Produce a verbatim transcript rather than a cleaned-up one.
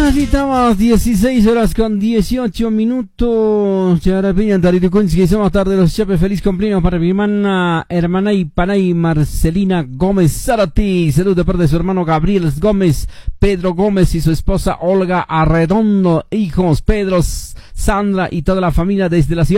Así estamos, dieciséis horas con dieciocho minutos. Ahora piñan que somos tarde los chapes. Feliz cumpleaños para mi hermana, hermana y panay Marcelina Gómez Zarati. Salud de parte de su hermano Gabriel Gómez, Pedro Gómez y su esposa Olga Arredondo. Hijos Pedro, Sandra y toda la familia desde la ciudad